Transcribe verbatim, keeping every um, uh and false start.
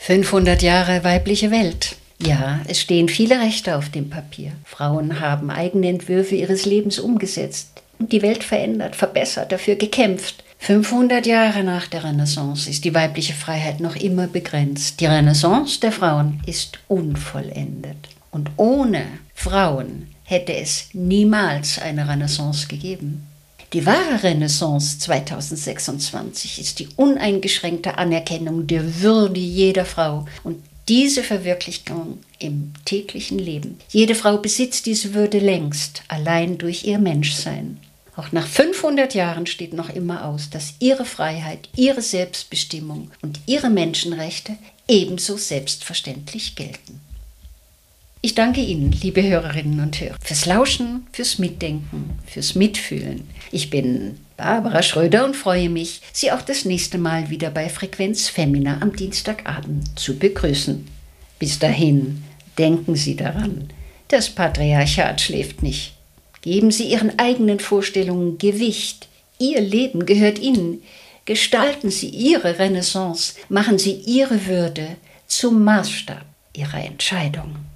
fünfhundert Jahre weibliche Welt. Ja, es stehen viele Rechte auf dem Papier. Frauen haben eigene Entwürfe ihres Lebens umgesetzt und die Welt verändert, verbessert, dafür gekämpft. fünfhundert Jahre nach der Renaissance ist die weibliche Freiheit noch immer begrenzt. Die Renaissance der Frauen ist unvollendet. Und ohne Frauen hätte es niemals eine Renaissance gegeben. Die wahre Renaissance zweitausendsechsundzwanzig ist die uneingeschränkte Anerkennung der Würde jeder Frau und diese Verwirklichung im täglichen Leben. Jede Frau besitzt diese Würde längst, allein durch ihr Menschsein. Auch nach fünfhundert Jahren steht noch immer aus, dass ihre Freiheit, ihre Selbstbestimmung und ihre Menschenrechte ebenso selbstverständlich gelten. Ich danke Ihnen, liebe Hörerinnen und Hörer, fürs Lauschen, fürs Mitdenken, fürs Mitfühlen. Ich bin Barbara Schröder und freue mich, Sie auch das nächste Mal wieder bei Frequenz Femina am Dienstagabend zu begrüßen. Bis dahin, denken Sie daran, das Patriarchat schläft nicht. Geben Sie Ihren eigenen Vorstellungen Gewicht. Ihr Leben gehört Ihnen. Gestalten Sie Ihre Renaissance. Machen Sie Ihre Würde zum Maßstab Ihrer Entscheidung.